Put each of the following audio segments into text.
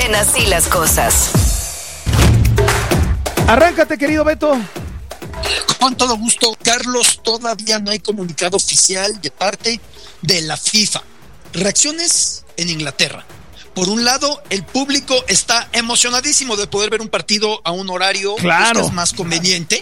suceden así las cosas. Arráncate, querido Beto. Con todo gusto, Carlos. Todavía no hay comunicado oficial de parte de la FIFA. Reacciones en Inglaterra. Por un lado, el público está emocionadísimo de poder ver un partido a un horario que es más conveniente.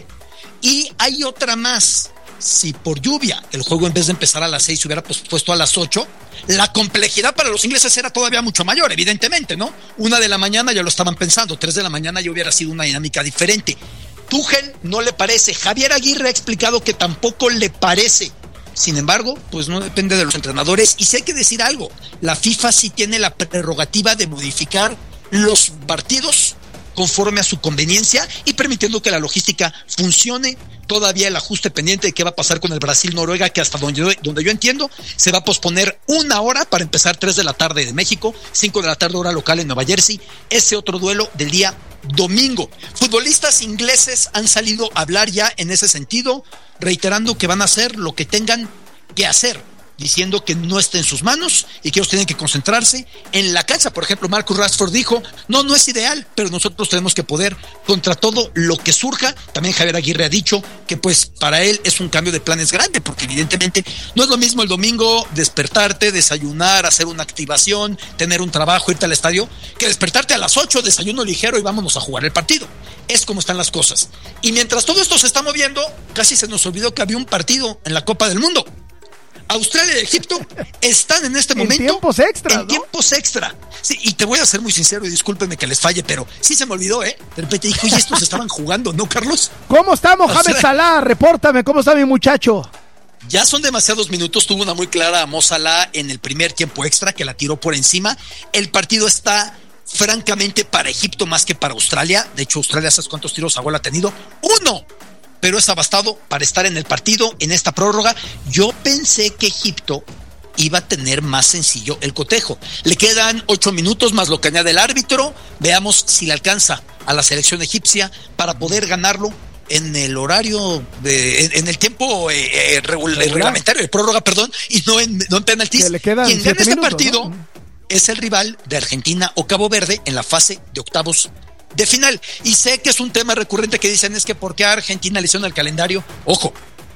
Y hay otra más. Si por lluvia el juego en vez de empezar a las 6 se hubiera pospuesto a las 8, la complejidad para los ingleses era todavía mucho mayor, evidentemente, ¿no? 1 de la mañana ya lo estaban pensando, 3 de la mañana ya hubiera sido una dinámica diferente. Tuchel no le parece, Javier Aguirre ha explicado que tampoco le parece. Sin embargo, pues no depende de los entrenadores. Y si hay que decir algo, la FIFA sí tiene la prerrogativa de modificar los partidos conforme a su conveniencia y permitiendo que la logística funcione. Todavía el ajuste pendiente de qué va a pasar con el Brasil-Noruega, que hasta donde yo entiendo se va a posponer 1 hora para empezar 3 de la tarde de México, 5 de la tarde hora local en Nueva Jersey, ese otro duelo del día domingo. Futbolistas ingleses han salido a hablar ya en ese sentido, reiterando que van a hacer lo que tengan que hacer, diciendo que no está en sus manos y que ellos tienen que concentrarse en la cancha. Por ejemplo, Marcus Rashford dijo, no es ideal, pero nosotros tenemos que poder contra todo lo que surja. También Javier Aguirre ha dicho que pues para él es un cambio de planes grande, porque evidentemente no es lo mismo el domingo despertarte, desayunar, hacer una activación, tener un trabajo, irte al estadio, que despertarte a las 8, desayuno ligero y vámonos a jugar el partido. Es como están las cosas. Y mientras todo esto se está moviendo, casi se nos olvidó que había un partido en la Copa del Mundo. Australia y Egipto están en este momento en tiempos extra. Sí, y te voy a ser muy sincero y discúlpenme que les falle, pero sí se me olvidó, De repente dije, oye, estos estaban jugando, ¿no, Carlos? ¿Cómo está Mohamed Salah? Repórtame, ¿cómo está mi muchacho? Ya son demasiados minutos, tuvo una muy clara Mo Salah en el primer tiempo extra que la tiró por encima. El partido está francamente para Egipto más que para Australia. De hecho, Australia, ¿sabes cuántos tiros a gol ha tenido? 1. Pero es abastado para estar en el partido, en esta prórroga. Yo pensé que Egipto iba a tener más sencillo el cotejo. Le quedan 8 minutos más lo que añade el árbitro. Veamos si le alcanza a la selección egipcia para poder ganarlo en el horario, en el tiempo reglamentario de prórroga, perdón, y no en penaltis. Quien gana este partido, ¿no?, es el rival de Argentina o Cabo Verde en la fase de octavos de final. Y sé que es un tema recurrente que dicen es que ¿por qué a Argentina le hicieron el calendario? Ojo,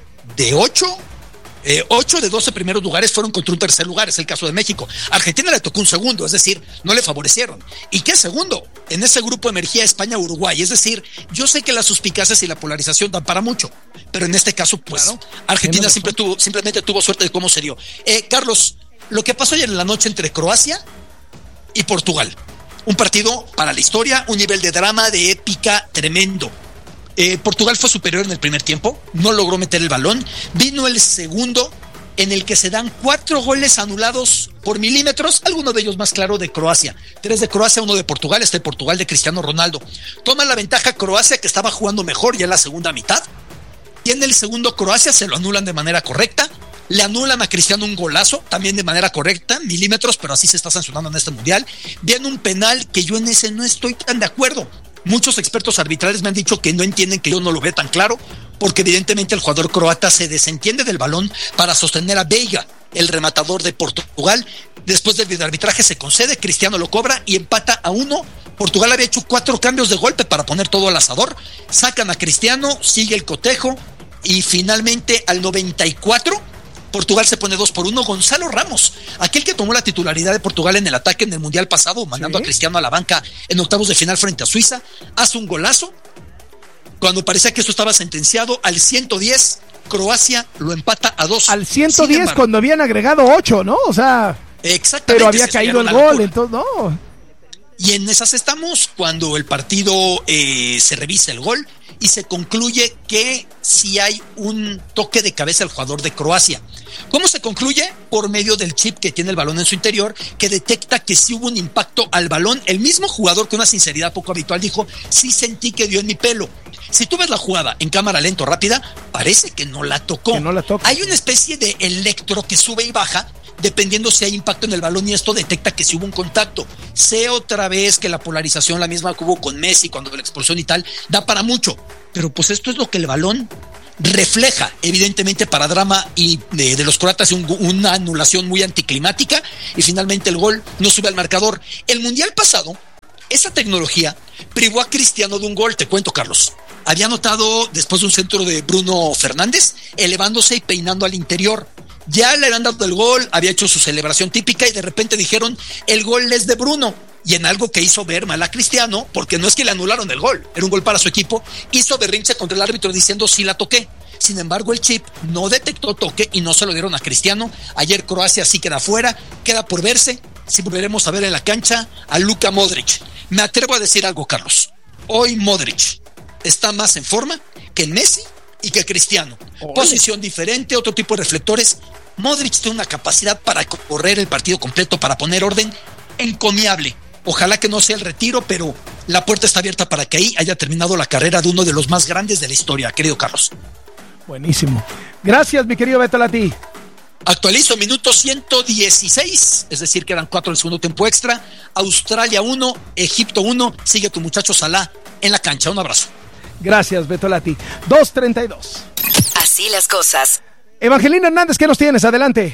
de 8 de 12 primeros lugares fueron contra un tercer lugar, es el caso de México. Argentina le tocó un segundo, es decir, no le favorecieron. ¿Y qué segundo? En ese grupo emergía España-Uruguay, es decir, yo sé que las suspicacias y la polarización dan para mucho, pero en este caso, pues, claro, Argentina simplemente tuvo suerte de cómo se dio. Carlos, lo que pasó ayer en la noche entre Croacia y Portugal. Un partido para la historia, un nivel de drama, de épica tremendo. Portugal fue superior en el primer tiempo, no logró meter el balón. Vino el segundo, en el que se dan 4 goles anulados por milímetros, alguno de ellos más claro de Croacia. 3 de Croacia, 1 de Portugal, Portugal de Cristiano Ronaldo. Toma la ventaja Croacia, que estaba jugando mejor ya en la segunda mitad. Tiene el segundo Croacia, se lo anulan de manera correcta. Le anulan a Cristiano un golazo, también de manera correcta, milímetros, pero así se está sancionando en este mundial. Viene un penal que yo en ese no estoy tan de acuerdo. Muchos expertos arbitrales me han dicho que no entienden, que yo no lo veo tan claro, porque evidentemente el jugador croata se desentiende del balón para sostener a Veiga, el rematador de Portugal. Después del arbitraje se concede, Cristiano lo cobra y empata a 1. Portugal había hecho 4 cambios de golpe para poner todo al asador. Sacan a Cristiano, sigue el cotejo y finalmente al 94... Portugal se pone 2-1. Gonzalo Ramos, aquel que tomó la titularidad de Portugal en el ataque en el mundial pasado, mandando a Cristiano a la banca en octavos de final frente a Suiza, hace un golazo cuando parecía que esto estaba sentenciado. Al 110, Croacia lo empata a 2. Al 110 cuando habían agregado 8, ¿no? O sea, exactamente, pero había caído el gol, entonces no. Y en esas estamos cuando el partido se revisa el gol y se concluye que sí hay un toque de cabeza al jugador de Croacia. ¿Cómo se concluye? Por medio del chip que tiene el balón en su interior, que detecta que sí hubo un impacto al balón. El mismo jugador, con una sinceridad poco habitual, dijo, sí sentí que dio en mi pelo. Si tú ves la jugada en cámara lenta o rápida, parece que no la tocó. Hay una especie de electro que sube y baja, dependiendo si hay impacto en el balón, y esto detecta que si hubo un contacto. Sé otra vez que la polarización, la misma que hubo con Messi cuando la expulsión y tal, da para mucho, pero pues esto es lo que el balón refleja, evidentemente para drama y de los croatas una anulación muy anticlimática, y finalmente el gol no sube al marcador. El mundial pasado Esa tecnología privó a Cristiano de un gol, te cuento, Carlos. Había anotado después de un centro de Bruno Fernández, elevándose y peinando al interior. Ya le habían dado el gol, había hecho su celebración típica y de repente dijeron, el gol es de Bruno. Y en algo que hizo ver mal a Cristiano, porque no es que le anularon el gol, era un gol para su equipo, hizo berrinche contra el árbitro diciendo sí la toqué. Sin embargo, el chip no detectó toque y no se lo dieron a Cristiano. Ayer Croacia sí queda fuera, queda por verse si volveremos a ver en la cancha a Luka Modric. Me atrevo a decir algo, Carlos. Hoy Modric está más en forma que Messi y que Cristiano. Posición diferente, otro tipo de reflectores. Modric tiene una capacidad para correr el partido completo, para poner orden encomiable. Ojalá que no sea el retiro, pero la puerta está abierta para que ahí haya terminado la carrera de uno de los más grandes de la historia, querido Carlos. Buenísimo. Gracias, mi querido Beto Lati. Actualizo, minuto 116, es decir, quedan 4 del segundo tiempo extra. Australia 1, Egipto 1. Sigue tu muchacho Salah en la cancha. Un abrazo. Gracias, Beto Lati. 2:32. Así las cosas. Evangelina Hernández, ¿qué nos tienes? Adelante.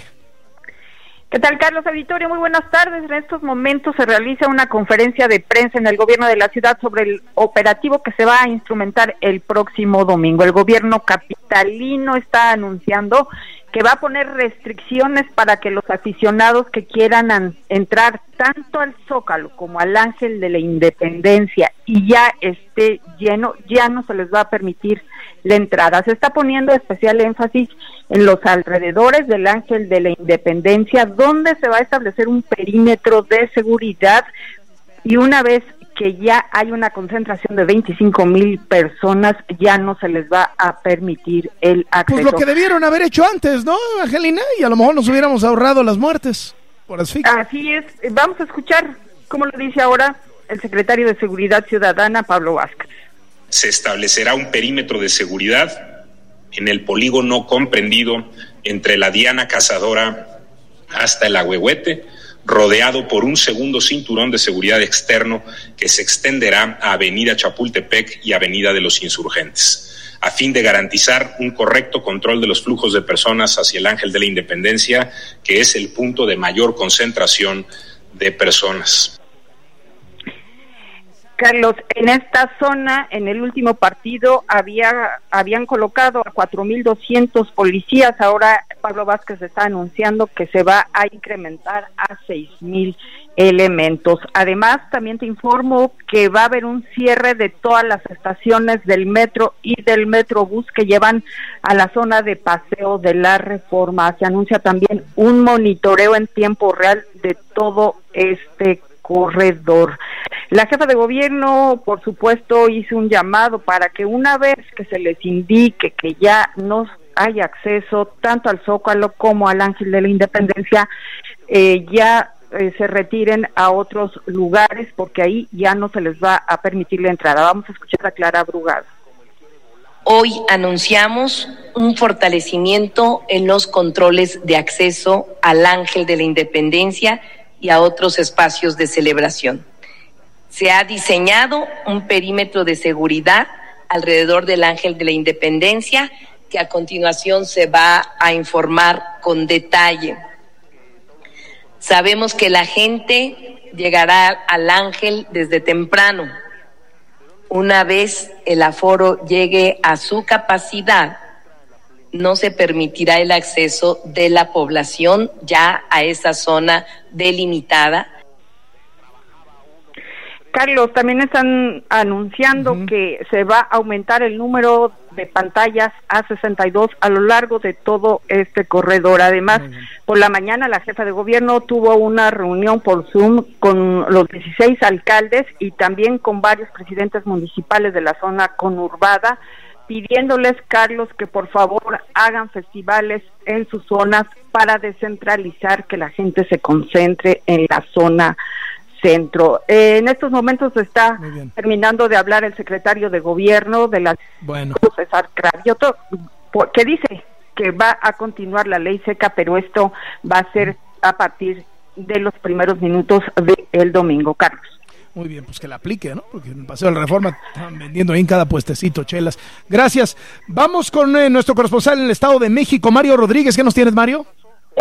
¿Qué tal, Carlos Auditorio? Muy buenas tardes. En estos momentos se realiza una conferencia de prensa en el gobierno de la ciudad sobre el operativo que se va a instrumentar el próximo domingo. El gobierno capitalino está anunciando que va a poner restricciones para que los aficionados que quieran entrar tanto al Zócalo como al Ángel de la Independencia y ya esté lleno, ya no se les va a permitir la entrada. Se está poniendo especial énfasis en los alrededores del Ángel de la Independencia, donde se va a establecer un perímetro de seguridad y una vez que ya hay una concentración de 25,000 personas, ya no se les va a permitir el acceso. Pues lo que debieron haber hecho antes, ¿no, Angelina? Y a lo mejor nos hubiéramos ahorrado las muertes por asfixia. Así es. Vamos a escuchar cómo lo dice ahora el secretario de Seguridad Ciudadana, Pablo Vázquez. Se establecerá un perímetro de seguridad en el polígono comprendido entre la Diana Cazadora hasta el Ahuehuete, rodeado por un segundo cinturón de seguridad externo que se extenderá a Avenida Chapultepec y Avenida de los Insurgentes, a fin de garantizar un correcto control de los flujos de personas hacia el Ángel de la Independencia, que es el punto de mayor concentración de personas. Carlos, en esta zona, en el último partido, habían colocado a 4,200 policías. Ahora Pablo Vázquez está anunciando que se va a incrementar a 6,000 elementos. Además, también te informo que va a haber un cierre de todas las estaciones del metro y del Metrobús que llevan a la zona de Paseo de la Reforma. Se anuncia también un monitoreo en tiempo real de todo este corredor. La jefa de gobierno, por supuesto, hizo un llamado para que una vez que se les indique que ya no hay acceso tanto al Zócalo como al Ángel de la Independencia, se retiren a otros lugares porque ahí ya no se les va a permitir la entrada. Vamos a escuchar a Clara Brugada. Hoy anunciamos un fortalecimiento en los controles de acceso al Ángel de la Independencia y a otros espacios de celebración. Se ha diseñado un perímetro de seguridad alrededor del Ángel de la Independencia que a continuación se va a informar con detalle. Sabemos que la gente llegará al Ángel desde temprano. Una vez el aforo llegue a su capacidad, no se permitirá el acceso de la población ya a esa zona delimitada. Carlos, también están anunciando que se va a aumentar el número de pantallas a 62 a lo largo de todo este corredor. Además, por la mañana la jefa de gobierno tuvo una reunión por Zoom con los 16 alcaldes y también con varios presidentes municipales de la zona conurbada, pidiéndoles, Carlos, que por favor hagan festivales en sus zonas para descentralizar, que la gente se concentre en la zona centro. En estos momentos está terminando de hablar el secretario de gobierno de la César Cravioto, que dice que va a continuar la ley seca, pero esto va a ser a partir de los primeros minutos del domingo. Carlos. Muy bien, pues que la aplique, ¿no? Porque en el Paseo de la Reforma están vendiendo ahí en cada puestecito chelas. Gracias. Vamos con nuestro corresponsal en el Estado de México, Mario Rodríguez. ¿Qué nos tienes, Mario?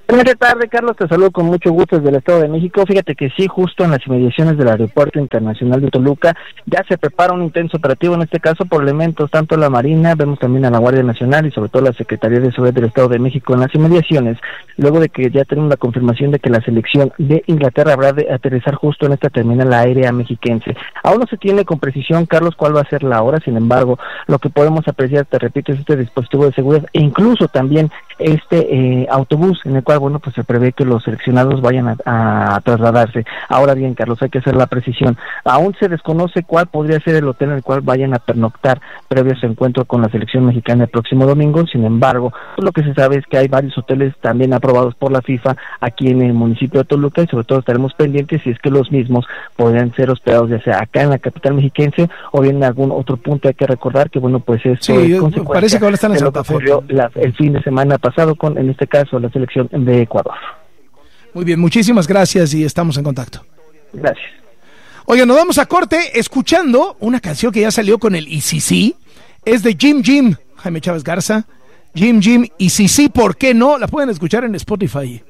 Buenas tardes, Carlos, te saludo con mucho gusto desde el Estado de México. Fíjate que sí, justo en las inmediaciones del Aeropuerto Internacional de Toluca ya se prepara un intenso operativo, en este caso por elementos tanto de la Marina, vemos también a la Guardia Nacional y sobre todo la Secretaría de Seguridad del Estado de México en las inmediaciones, luego de que ya tenemos la confirmación de que la selección de Inglaterra habrá de aterrizar justo en esta terminal aérea mexiquense. Aún no se tiene con precisión, Carlos, cuál va a ser la hora, sin embargo, lo que podemos apreciar, te repito, es este dispositivo de seguridad e incluso también este autobús en el cual, bueno, pues se prevé que los seleccionados vayan a trasladarse. Ahora bien, Carlos, hay que hacer la precisión. Aún se desconoce cuál podría ser el hotel en el cual vayan a pernoctar previo a su encuentro con la selección mexicana el próximo domingo. Sin embargo, pues lo que se sabe es que hay varios hoteles también aprobados por la FIFA aquí en el municipio de Toluca y sobre todo estaremos pendientes si es que los mismos podrían ser hospedados ya sea acá en la capital mexiquense o bien en algún otro punto. Hay que recordar que, bueno, pues esto es consecuencia parece que ahora están en Santa Fe. Ocurrió el fin de semana pasado con, en este caso, la selección de Ecuador. Muy bien, muchísimas gracias y estamos en contacto. Gracias. Oigan, nos vamos a corte escuchando una canción que ya salió con el ICC. Es de Jim, Jaime Chávez Garza. Jim, y si sí, ¿por qué no? La pueden escuchar en Spotify.